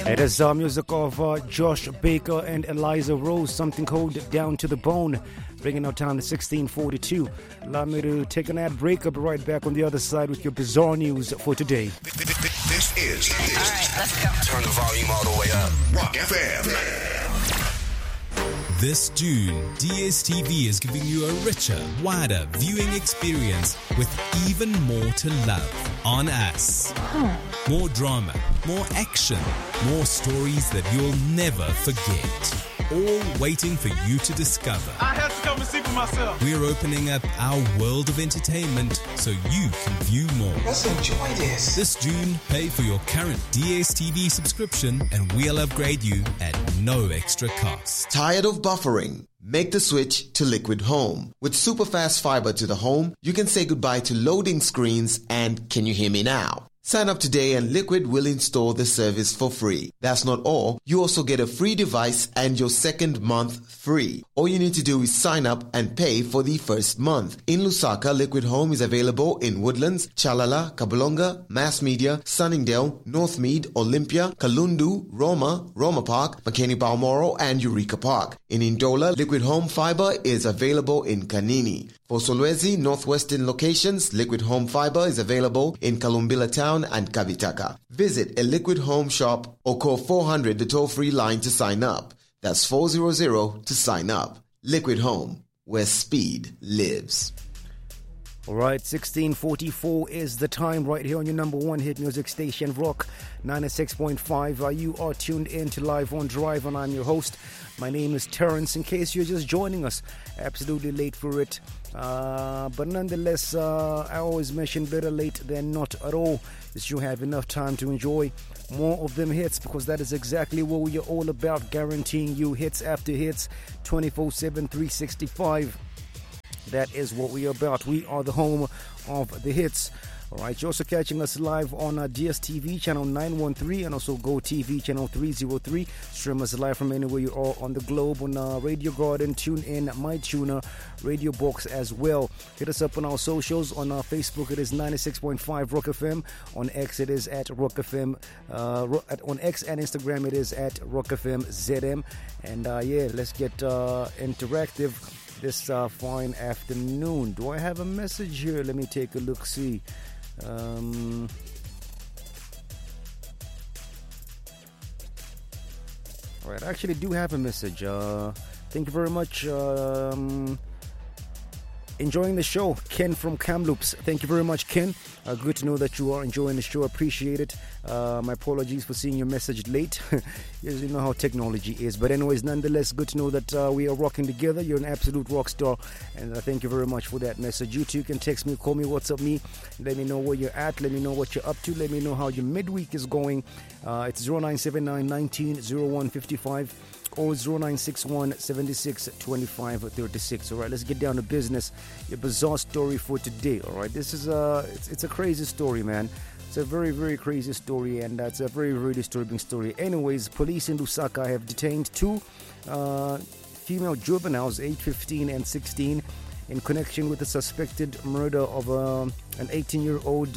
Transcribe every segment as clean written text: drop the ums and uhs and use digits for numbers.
It is music of Josh Baker and Eliza Rose, something called Down to the Bone, bringing our time to 16:42. Allow me to take an ad break. I'll be right back on the other side with your bizarre news for today. This is. All right, let's go. Turn the volume all the way up. Rock FM. This June, DSTV is giving you a richer, wider viewing experience with even more to love on us. More drama, more action, more stories that you'll never forget. All waiting for you to discover. I have to come and see for myself. We're opening up our world of entertainment so you can view more. Let's enjoy this. This June, pay for your current DSTV subscription and we'll upgrade you at no extra cost. Tired of buffering? Make the switch to Liquid Home. With superfast fiber to the home, you can say goodbye to loading screens and can you hear me now? Sign up today and Liquid will install the service for free. That's not all. You also get a free device and your second month free. All you need to do is sign up and pay for the first month. In Lusaka, Liquid Home is available in Woodlands, Chalala, Kabulonga, Mass Media, Sunningdale, Northmead, Olympia, Kalundu, Roma Park, Makeni Balmoral, and Eureka Park. In Indola, Liquid Home Fiber is available in Kanini. For Solwezi, Northwestern locations, Liquid Home Fiber is available in Kalumbila Town and Kavitaka. Visit a Liquid Home shop or call 400 the toll-free line to sign up. That's 400 to sign up. Liquid Home, where speed lives. All right, 16:44 is the time right here on your number one hit music station, Rock 96.5. You are tuned in to Live on Drive, and I'm your host. My name is Terrence. In case you're just joining us, absolutely late for it. But nonetheless, I always mention better late than not at all, is you have enough time to enjoy more of them hits, because that is exactly what we are all about, guaranteeing you hits after hits, 24/7, 365. That is what we are about. We are the home of the hits. All right, you're also catching us live on DSTV channel 913 and also Go TV channel 303. Stream us live from anywhere you are on the globe on Radio Garden, TuneIn, MyTuner, Radio Box as well. Hit us up on our socials. On Facebook, it is 96.5 Rock FM. On X, it is at Rock FM. On X and Instagram, it is at Rock FM ZM. And yeah, let's get interactive this fine afternoon. Do I have a message here? Let me take a look, see. All right, I actually do have a message. Thank you very much. Enjoying the show, Ken from Kamloops. Thank you very much, Ken. Good to know that you are enjoying the show. Appreciate it. My apologies for seeing your message late. You know how technology is. But anyways, nonetheless, good to know that we are rocking together. You're an absolute rock star. And thank you very much for that message. You too can text me, call me, WhatsApp me. Let me know where you're at. Let me know what you're up to. Let me know how your midweek is going. It's 0979 19 0155. Or 0961 76 25 36. All right, let's get down to business. Your bizarre story for today. All right, this is it's a crazy story, man. It's a very, very crazy story, and it's a very, very disturbing story. Anyways, police in Lusaka have detained two female juveniles, aged 15 and 16, in connection with the suspected murder of an 18-year-old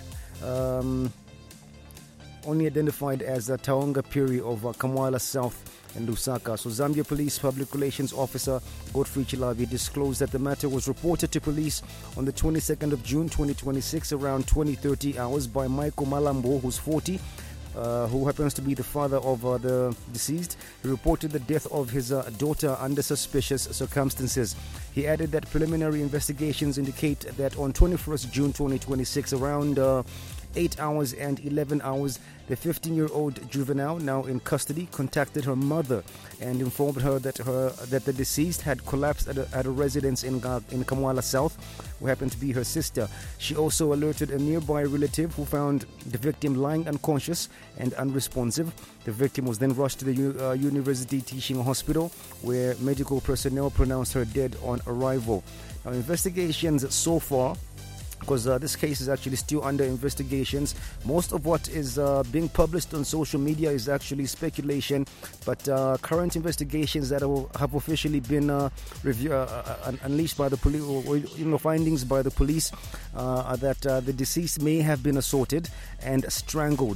only identified as Taonga Piri of Kamwala South in Lusaka. So Zambia Police Public Relations Officer Godfrey Chilavi disclosed that the matter was reported to police on the 22nd of June 2026 around 20:30 hours by Michael Malambo, who's 40, who happens to be the father of the deceased. He reported the death of his daughter under suspicious circumstances. He added that preliminary investigations indicate that on 21st June 2026 around 8 hours and 11 hours, the 15-year-old juvenile, now in custody, contacted her mother and informed her that the deceased had collapsed at a residence in Kamwala South, who happened to be her sister. She also alerted a nearby relative who found the victim lying unconscious and unresponsive. The victim was then rushed to the University Teaching Hospital, where medical personnel pronounced her dead on arrival. Now, investigations so far, because this case is actually still under investigations. Most of what is being published on social media is actually speculation, but current investigations that have officially been unleashed by the police, or findings by the police, are that the deceased may have been assaulted and strangled.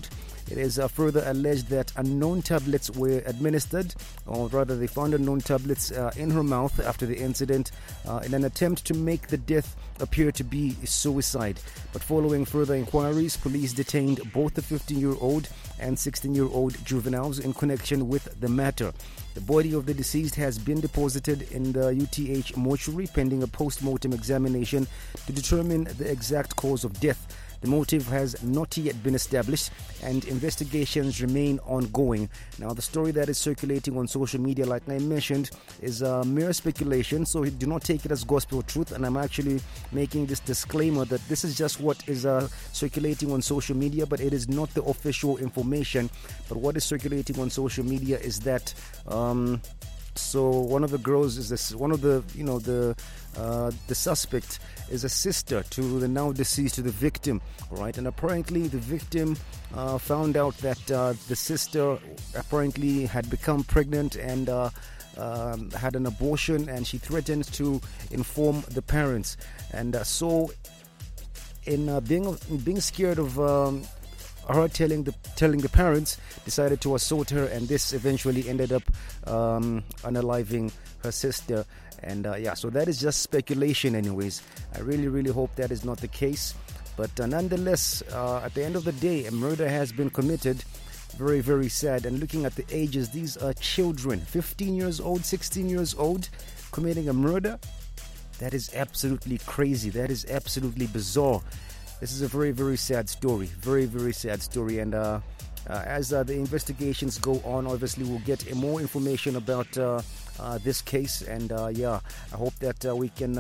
It is further alleged that unknown tablets were administered, or rather they found unknown tablets in her mouth after the incident in an attempt to make the death appear to be suicide. But following further inquiries, police detained both the 15-year-old and 16-year-old juveniles in connection with the matter. The body of the deceased has been deposited in the UTH mortuary pending a post-mortem examination to determine the exact cause of death. The motive has not yet been established and investigations remain ongoing. Now, the story that is circulating on social media, like I mentioned, is mere speculation, so do not take it as gospel truth. And I'm actually making this disclaimer that this is just what is circulating on social media, but it is not the official information. But what is circulating on social media is that so one of the girls is this, one of the the suspect is a sister to the now deceased, to the victim, right? And apparently the victim found out that the sister apparently had become pregnant and had an abortion, and she threatened to inform the parents. And so in being scared of her telling the parents, decided to assault her, and this eventually ended up unaliving her sister. And so that is just speculation anyways. I really hope that is not the case, but nonetheless, at the end of the day, a murder has been committed. Very, very sad. And looking at the ages, these are children, 15 years old, 16 years old, committing a murder. That is absolutely crazy. That is absolutely bizarre. This is a very, very sad story. Very, very sad story. And as the investigations go on, obviously we'll get more information about this case. And I hope that we can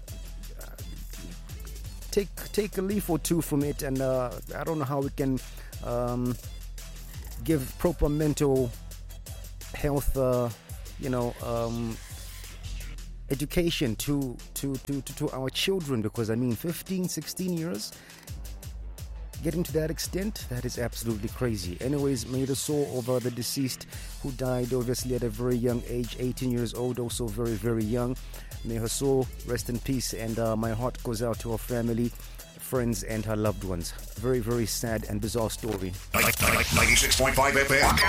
take a leaf or two from it. And I don't know how we can give proper mental health, education to our children, because 15, 16 years, getting to that extent, that is absolutely crazy. Anyways, may the soul of the deceased, who died obviously at a very young age, 18 years old, also very, very young, may her soul rest in peace. And my heart goes out to her family, friends, and her loved ones. Very, very sad and bizarre story. 96.5 FM.